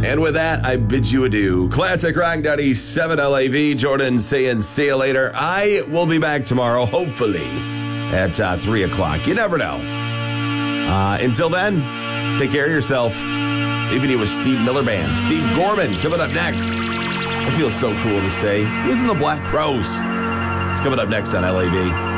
And with that, I bid you adieu. Classic Rock 97 LAV. Jordan saying see you later. I will be back tomorrow, hopefully, at 3 o'clock. You never know. Until then, take care of yourself. Leaving you with Steve Miller Band. Steve Gorman coming up next. It feels so cool to say. He was in the Black Crowes. It's coming up next on LAV.